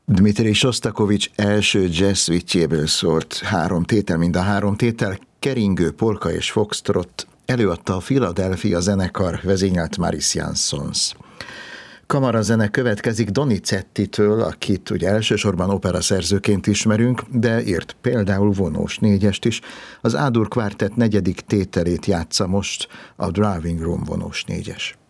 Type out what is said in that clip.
Dmitrij Sostakovics első jazz suite-jéből szólt 3 tétel, mind a 3 tétel keringő, polka és foxtrot, előadta a Philadelphia zenekar, vezényelt Maris Jansons. Kamarazene következik Donizettitől, akit ugye elsősorban operaszerzőként ismerünk, de írt például vonós négyest is. Az A-dur kvártett 4. tételét játsza most a Drawing Room vonós négyes.